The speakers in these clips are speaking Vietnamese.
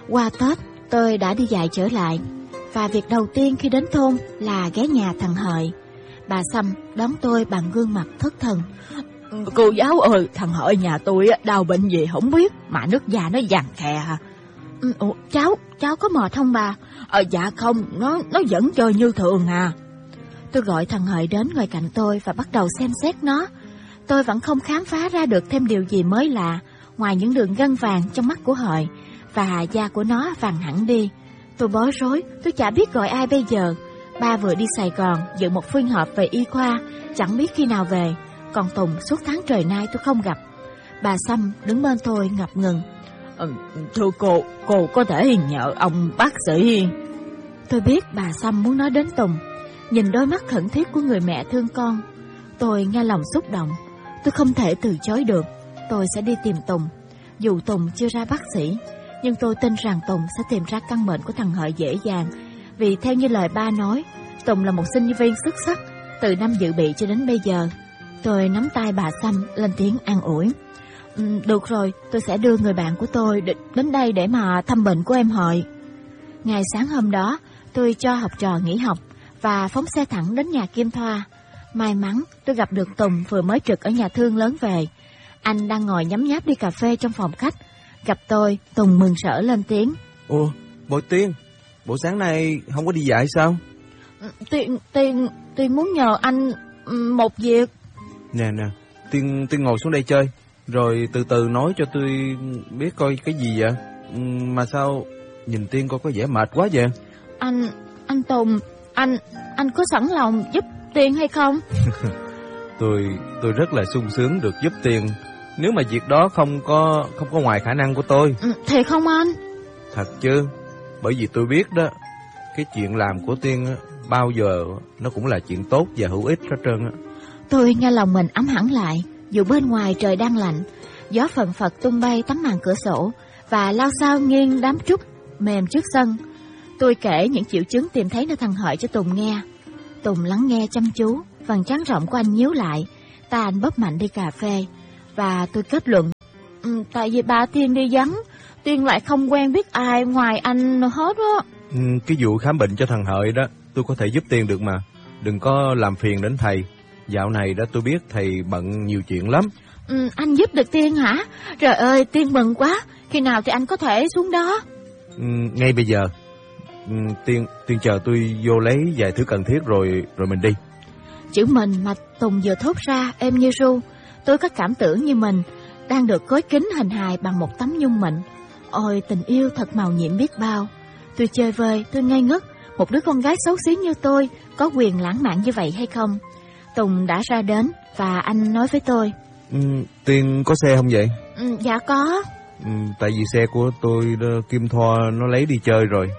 Qua Tết tôi đã đi dạy trở lại, và việc đầu tiên khi đến thôn là ghé nhà thằng Hợi. Bà Sâm đón tôi bằng gương mặt thất thần. Cô giáo ơi, thằng Hợi nhà tôi đau bệnh gì không biết mà nước da nó vàng khè hả? Ủa, cháu có mệt không bà? Dạ không, nó vẫn chơi như thường à. Tôi gọi thằng Hợi đến ngồi cạnh tôi và bắt đầu xem xét nó. Tôi vẫn không khám phá ra được thêm điều gì mới lạ, ngoài những đường gân vàng trong mắt của Hợi và da của nó vàng hẳn đi. Tôi bối rối, tôi chả biết gọi ai bây giờ. Ba vừa đi Sài Gòn dự một phiên họp về y khoa, chẳng biết khi nào về. Còn Tùng suốt tháng trời nay tôi không gặp. Bà Sâm đứng bên tôi ngập ngừng. Thưa cô có thể nhờ ông bác sĩ. Tôi biết bà Sâm muốn nói đến Tùng. Nhìn đôi mắt khẩn thiết của người mẹ thương con, tôi nghe lòng xúc động. Tôi không thể từ chối được. Tôi sẽ đi tìm Tùng. Dù Tùng chưa ra bác sĩ, nhưng tôi tin rằng Tùng sẽ tìm ra căn bệnh của thằng Hợi dễ dàng. Vì theo như lời ba nói, Tùng là một sinh viên xuất sắc từ năm dự bị cho đến bây giờ. Tôi nắm tay bà Sâm lên tiếng an ủi. Được rồi, tôi sẽ đưa người bạn của tôi đến đây để mà thăm bệnh của em Hợi. Ngày sáng hôm đó, tôi cho học trò nghỉ học và phóng xe thẳng đến nhà Kim Thoa. May mắn tôi gặp được Tùng vừa mới trực ở nhà thương lớn về. Anh đang ngồi nhấm nháp ly cà phê trong phòng khách. Gặp tôi, Tùng mừng rỡ lên tiếng. Ủa, Bội Tiên, bộ sáng nay không có đi dạy sao? Tiên muốn nhờ anh một việc. Nè, Tiên ngồi xuống đây chơi, rồi từ từ nói cho tôi biết coi cái gì vậy. Mà sao nhìn Tiên coi có vẻ mệt quá vậy? Anh Tùng, anh có sẵn lòng giúp Tiên hay không? Tôi rất là sung sướng được giúp Tiên, nếu mà việc đó không có ngoài khả năng của tôi. Thiệt không anh? Thật chứ, bởi vì tôi biết đó, cái chuyện làm của Tiên bao giờ nó cũng là chuyện tốt và hữu ích hết trơn á. Tôi nghe lòng mình ấm hẳn lại. Dù bên ngoài trời đang lạnh, gió phần phật tung bay tấm màn cửa sổ và lao xao nghiêng đám trúc mềm trước sân. Tôi kể những triệu chứng tìm thấy nơi thằng Hợi cho Tùng nghe. Tùng lắng nghe chăm chú, phần trán rộng của anh nhíu lại, tay anh bóp mạnh ly cà phê. Và tôi kết luận, tại vì bà Tiên đi vắng, Tiên lại không quen biết ai ngoài anh hết á. Cái vụ khám bệnh cho thằng Hợi đó, tôi có thể giúp Tiên được mà. Đừng có làm phiền đến thầy. Dạo này đó tôi biết thầy bận nhiều chuyện lắm. Anh giúp được Tiên hả? Trời ơi, Tiên mừng quá. Khi nào thì anh có thể xuống đó? Ngay bây giờ. Tiên chờ tôi vô lấy vài thứ cần thiết rồi mình đi. Chữ mình mà Tùng vừa thốt ra êm như ru. Tôi có cảm tưởng như mình đang được gói kính hình hài bằng một tấm nhung mịn. Ôi, tình yêu thật màu nhiệm biết bao. Tôi chơi vơi, tôi ngây ngất. Một đứa con gái xấu xí như tôi có quyền lãng mạn như vậy hay không? Tùng đã ra đến và anh nói với tôi. Tiên có xe không vậy? Dạ có. Tại vì xe của tôi Kim Thoa nó lấy đi chơi rồi.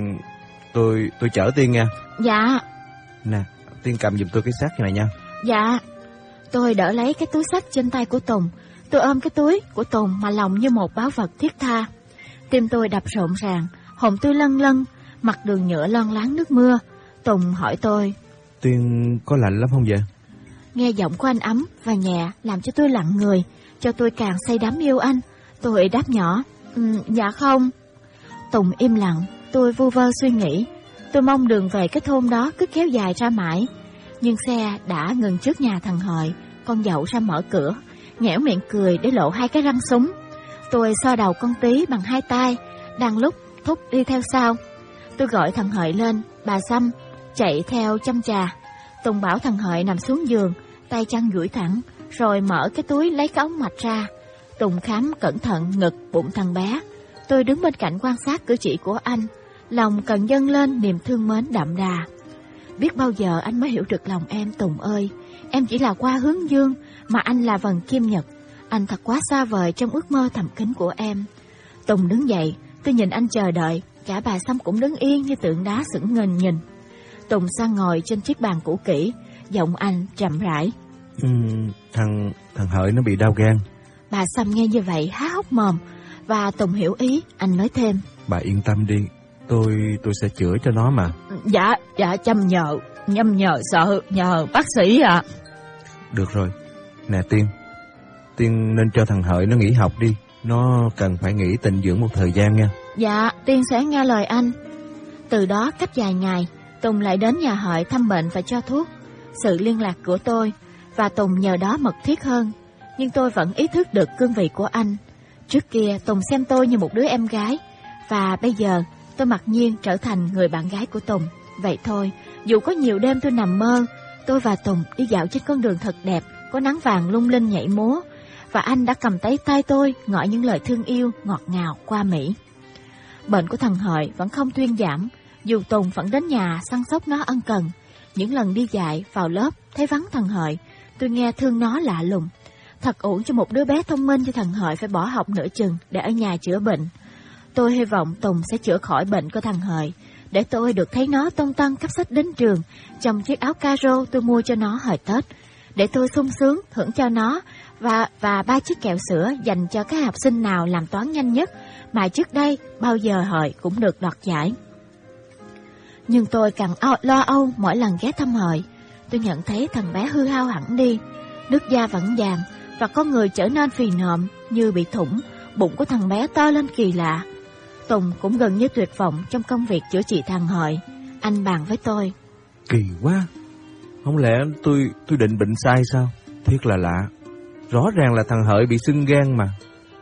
Tôi chở Tiên nha. Dạ. Nè, Tiên cầm giùm tôi cái xác này nha. Dạ. Tôi đỡ lấy cái túi xách trên tay của Tùng. Tôi ôm cái túi của Tùng mà lòng như một báu vật thiết tha. Tim tôi đập rộn ràng, hồn tôi lân lân, mặt đường nhựa lon láng nước mưa. Tùng hỏi tôi. Tiên có lạnh lắm không vậy? Nghe giọng của anh ấm và nhẹ làm cho tôi lặng người, cho tôi càng say đắm yêu anh. Tôi đáp nhỏ, dạ không. Tùng im lặng, tôi vu vơ suy nghĩ. Tôi mong đường về cái thôn đó cứ kéo dài ra mãi. Nhưng xe đã ngừng trước nhà thằng Hợi. Con dậu ra mở cửa, nhẽo miệng cười để lộ hai cái răng súng. Tôi xoa đầu con Tí bằng hai tay, đang lúc Thúc đi theo sau. Tôi gọi thằng Hợi lên, bà Sâm chạy theo chăm trà. Tùng bảo thằng Hợi nằm xuống giường, tay chân duỗi thẳng, rồi mở cái túi lấy cái ống mạch ra. Tùng khám cẩn thận ngực bụng thằng bé. Tôi đứng bên cạnh quan sát cử chỉ của anh, lòng cần dâng lên niềm thương mến đậm đà. Biết bao giờ anh mới hiểu được lòng em, Tùng ơi. Em chỉ là hoa hướng dương, mà anh là vầng kim nhật. Anh thật quá xa vời trong ước mơ thầm kín của em. Tùng đứng dậy, tôi nhìn anh chờ đợi. Cả bà Sâm cũng đứng yên như tượng đá sững ngần nhìn. Tùng sang ngồi trên chiếc bàn cũ kỹ, giọng anh trầm rãi. Thằng Hợi nó bị đau gan. Bà Sâm nghe như vậy há hốc mồm, và Tùng hiểu ý, anh nói thêm. Bà yên tâm đi, tôi sẽ chữa cho nó mà. Dạ chăm nhờ sợ nhờ bác sĩ ạ. Được rồi. Nè Tiên nên cho thằng Hợi nó nghỉ học đi. Nó cần phải nghỉ tịnh dưỡng một thời gian nha. Dạ, Tiên sẽ nghe lời anh. Từ đó cách vài ngày, Tùng lại đến nhà Hợi thăm bệnh và cho thuốc. Sự liên lạc của tôi và Tùng nhờ đó mật thiết hơn. Nhưng tôi vẫn ý thức được cương vị của anh. Trước kia Tùng xem tôi như một đứa em gái, và bây giờ tôi mặc nhiên trở thành người bạn gái của Tùng. Vậy thôi, dù có nhiều đêm tôi nằm mơ, tôi và Tùng đi dạo trên con đường thật đẹp, có nắng vàng lung linh nhảy múa, và anh đã cầm tay tôi ngỏ những lời thương yêu ngọt ngào qua Mỹ. Bệnh của thằng Hợi vẫn không thuyên giảm, dù Tùng vẫn đến nhà săn sóc nó ân cần. Những lần đi dạy vào lớp thấy vắng thằng Hợi, tôi nghe thương nó lạ lùng. Thật uổng cho một đứa bé thông minh như thằng Hợi phải bỏ học nửa chừng để ở nhà chữa bệnh. Tôi hy vọng Tùng sẽ chữa khỏi bệnh của thằng Hợi, để tôi được thấy nó tung tăng cắp sách đến trường trong chiếc áo caro tôi mua cho nó hồi Tết, để tôi sung sướng thưởng cho nó và 3 chiếc kẹo sữa dành cho các học sinh nào làm toán nhanh nhất mà trước đây bao giờ Hợi cũng được đoạt giải. Nhưng tôi càng lo âu mỗi lần ghé thăm Hợi. Tôi nhận thấy thằng bé hư hao hẳn đi, nước da vẫn vàng và con người trở nên phì nộm như bị thủng, bụng của thằng bé to lên kỳ lạ. Tùng cũng gần như tuyệt vọng trong công việc chữa trị thằng Hợi. Anh bàn với tôi: Kỳ quá, không lẽ tôi định bệnh sai sao? Thiệt là lạ. Rõ ràng là thằng Hợi bị sưng gan mà.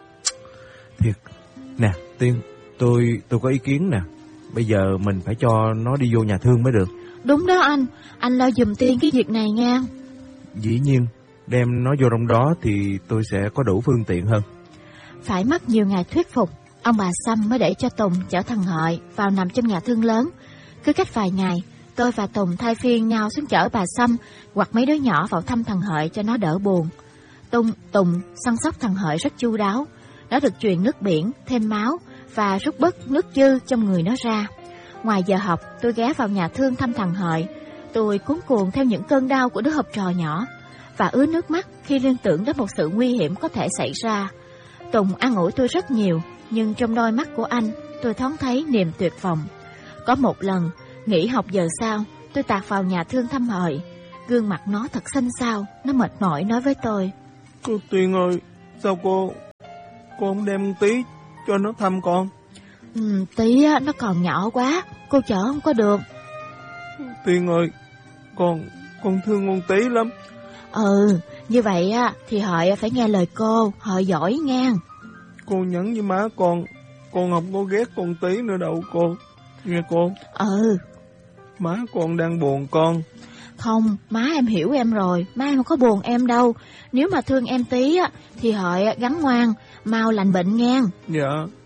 Thiệt. Nè, Tiên, tôi có ý kiến nè. Bây giờ mình phải cho nó đi vô nhà thương mới được. Đúng đó anh lo giùm Tiên cái việc này nha. Dĩ nhiên, đem nó vô trong đó thì tôi sẽ có đủ phương tiện hơn. Phải mất nhiều ngày thuyết phục, ông bà Sâm mới để cho Tùng chở thằng Hợi vào nằm trong nhà thương lớn. Cứ cách vài ngày, tôi và Tùng thay phiên nhau xuống chở bà Sâm hoặc mấy đứa nhỏ vào thăm thằng Hợi cho nó đỡ buồn. Tùng săn sóc thằng Hợi rất chu đáo. Nó được truyền nước biển, thêm máu và rút bớt nước dư trong người nó ra. Ngoài giờ học, tôi ghé vào nhà thương thăm thằng Hợi. Tôi cuống cuồng theo những cơn đau của đứa học trò nhỏ và ứa nước mắt khi liên tưởng đến một sự nguy hiểm có thể xảy ra. Tùng an ủi tôi rất nhiều, nhưng trong đôi mắt của anh, tôi thoáng thấy niềm tuyệt vọng. Có một lần, nghỉ học giờ sau, tôi tạt vào nhà thương thăm Hợi. Gương mặt nó thật xanh xao, nó mệt mỏi nói với tôi: Cô Tiên ơi, sao cô không đem Tí cho nó thăm con? Tí nó còn nhỏ quá, cô chở không có được. Tiên ơi, con thương con Tí lắm. Như vậy thì Hợi phải nghe lời cô, Hợi giỏi ngang. Cô nhắn với má con không có ghét con Tí nữa đâu cô, nghe cô. Má con đang buồn con. Không, má em hiểu em rồi, má em không có buồn em đâu. Nếu mà thương em Tí thì Hợi gắn ngoan, mau lành bệnh ngang. Dạ,